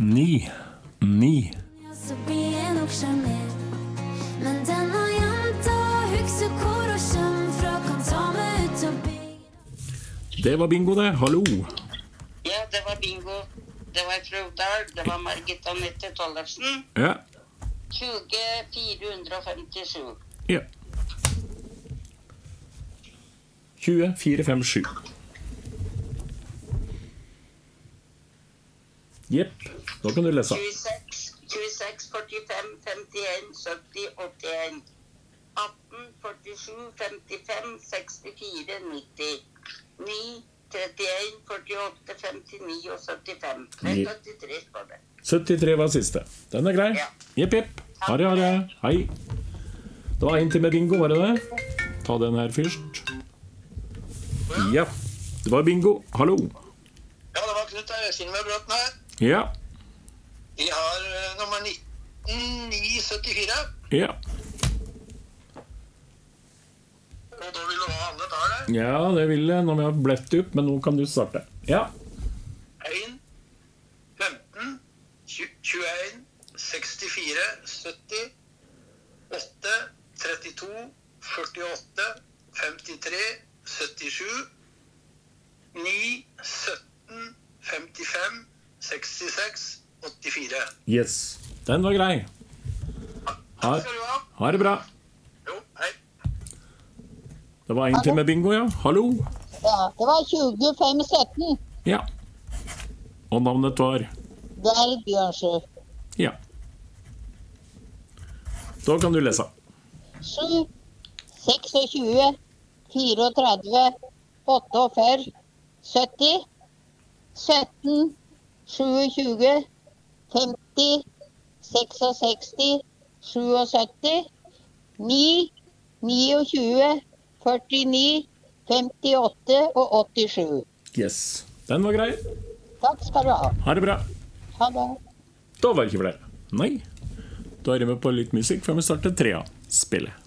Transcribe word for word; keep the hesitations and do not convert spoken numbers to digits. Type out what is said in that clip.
ni, ni. Så blir jeg nok sjarmert. Men denne jenta husker hvor og kjem fra, kan ta meg ut og bygge. Det var bingo det, hallo. Ja, det var bingo. Det var Frøvdal, det var Margit Anette Tollefsen. Ja, tjue fire hundre femtisju. ja. tjue fire fem sju. Jepp, da kan du lese. tjueseks, tjueseks, førtifem, femtien, sytti, åttien. atten, førtisju, femtifem, sekstifire, nitti. ni, trettien, førtiåtte, femtini og syttifem. Nei, Ni. syttitre står det. syttitre var siste. Den er grei. Ja. Jepp, jepp. Ha det, ha det. Hei. Det var en til med bingo, var det det? Ta den her først. Ja, det var bingo. Hallo. Ja, det var Knut Eisin med Bråten her. Ja, Vi har uh, nummer nitten ni syttifire. ja. Og da vil du ha alle tallet. Ja, det vil jeg når vi har blett opp, men nå kan du starte. Ja, en, femten, tjueen, sekstifire, sytti, åtte, trettito, førtiåtte, femtitre, syttisju, ni, sytten, femtifem, sekstiseks, åttifire. yes. Den var grei. Ha, Takk skal du ha. ha det bra. Jo, hei. Det var en til med bingo, ja. Hallo. Ja, det var tjuefem sytten. Ja. Og navnet var? Gerd Bjørnsjø. Ja. Da kan du lese. sju, tjueseks, trettfire, åttiåtte, sytti, sytten, tjuesju, femti, sekstiseks, syttisju, ni, tjuenio, førtini, femtiåtte og åttisju. Yes. Den var grei. Takk skal du ha. Ha det bra. Ha det. Da var det ikke flere. Nei. Da er vi på litt musikk før vi starter trea spillet.